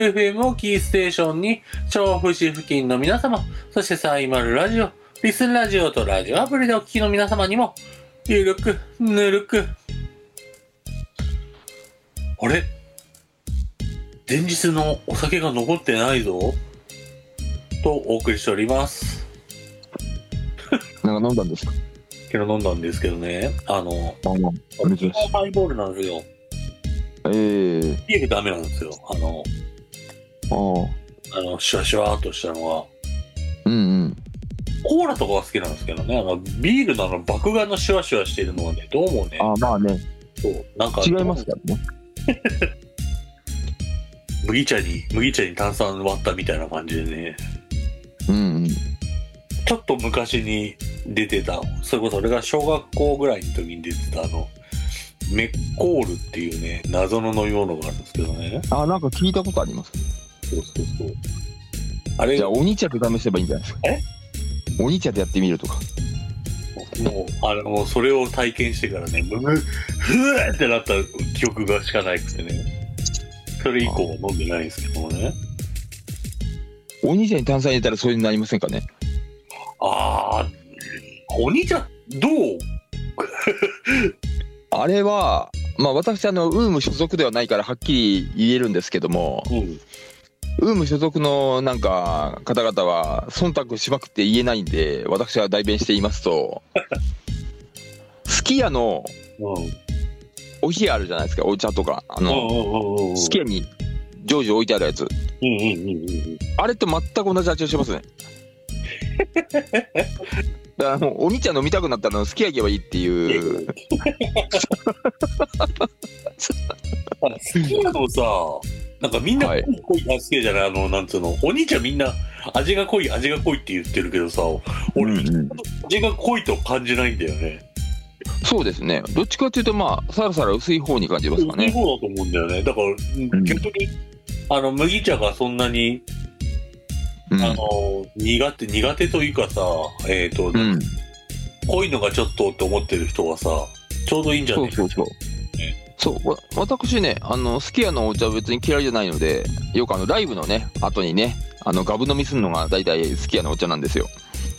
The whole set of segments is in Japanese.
FM をキーステーションに、調布市付近の皆様、そしてサイマルラジオ、リスンラジオとラジオアプリでお聞きの皆様にも、ゆるく、ぬるく。あれ？前日のお酒が残ってないぞとお送りしております。 なんか飲んだんですか？ 昨日飲んだんですけどね、 珍しい。 ハイボールなんですよ。ビールダメなんですよ。シュワシュワーっとしたのは。 うんうん。 コーラとかは好きなんですけどね、ビールの麦芽のシュワシュワしてるのはね、どうもね。 まあね。 そう、なんか。 違いますからね。 麦茶に炭酸割ったみたいな感じでね。 うんうん。 ちょっと昔に出てた、それこそ俺が小学校ぐらいの時に出てたメッコールっていうね、謎の飲み物があるんですけどね。 なんか聞いたことあります。 そう。あれじゃあ鬼茶で試せばいいんじゃないですか。鬼茶でやってみるとか。 もうそれを体験してからね、ふーってなった記憶がしかなくてね。それ以降は飲んでないんですけどもね。 鬼茶に炭酸入れたらそういうになりませんかね。 鬼茶どう？ あれはまあ私ウーム所属ではないからはっきり言えるんですけども、ウーム所属のなんか方々は忖度しまくって言えないんで、私は代弁して言いますとすき家のお冷やあるじゃないですか、お茶とかすき家に常時置いてあるやつ、あれと全く同じ味をしますね。だからもうお兄ちゃん飲みたくなったらすき家行けばいいっていうすき家のさ、なんかみんな濃い好きじゃない、なんつうの、お兄ちゃんみんな味が濃いって言ってるけどさ、俺、味が濃いと感じないんだよね。 そうですね、どっちかっていうとまあさらさら薄い方に感じますかね。 薄い方だと思うんだよね。だから逆に麦茶がそんなに苦手というかさ、濃いのがちょっとって思ってる人はさ、ちょうどいいんじゃないか。 そう私ね、すき家のお茶は別に嫌いじゃないので、よくライブのね後にねガブ飲みするのが大体すき家のお茶なんですよ。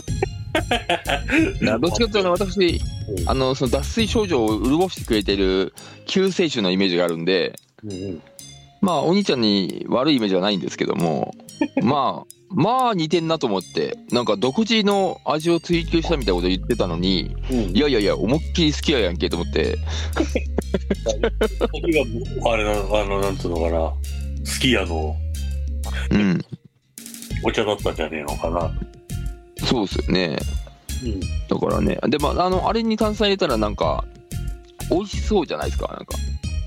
どっちかというと私その脱水症状を潤してくれてる救世主のイメージがあるんで、まあお兄ちゃんに悪いイメージはないんですけどもまあ似てんなと思って、なんか独自の味を追求したみたいなこと言ってたのに、いや思いっきり好きやんけと思ってあれなんつうのかな、すき家のお茶だったんじゃねえのかな。 そうですよね。だからね、であれに炭酸入れたらなんか美味しそうじゃないですか。なんか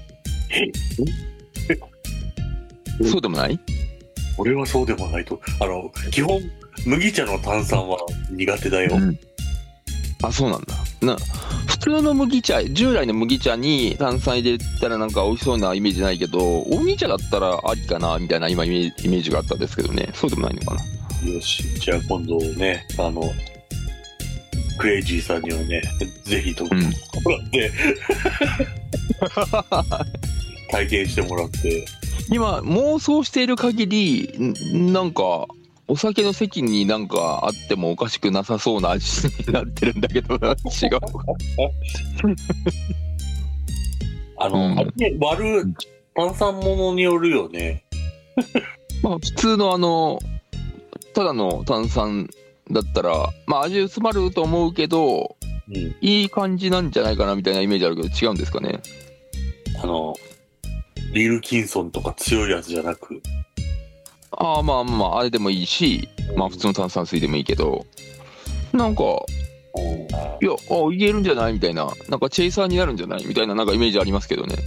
そうでもない？ 俺はそうでもないと。基本麦茶の炭酸は苦手だよ。 そうなんだ。普通の麦茶、従来の麦茶に炭酸入れたらなんか美味しそうなイメージないけど、麦茶だったらありかなみたいな今イメージがあったんですけどね。そうでもないのかな。 よし、じゃあ今度ね、クレイジーさんにはね、ぜひともらって、体験してもらって。 今妄想している限りなんかお酒の席になんかあってもおかしくなさそうな味になってるんだけど違う割る炭酸ものによるよね。 まあ普通のただの炭酸だったらまあ味薄まると思うけど、いい感じなんじゃないかなみたいなイメージあるけど、違うんですかね。 ウィルキンソンとか強いやつじゃなく、 まああれでもいいし、まあ普通の炭酸水でもいいけど、なんかいけるんじゃないみたいな、なんかチェイサーになるんじゃないみたいななんかイメージありますけどね。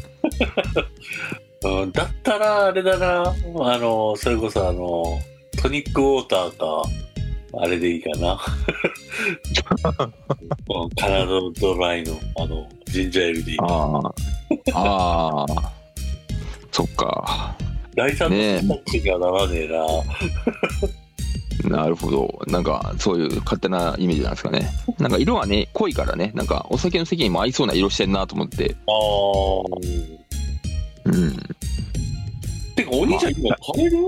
だったらあれだな、それこそトニックウォーターかあれでいいかな。カナダドライのジンジャーエールでいいかな。 そっか。 第三の選択肢にはならねえな。なるほど。なんかそういう勝手なイメージなんですかね。なんか色がね濃いからね、なんかお酒の席にも合いそうな色してんなと思って。 てかかお兄ちゃん今カレー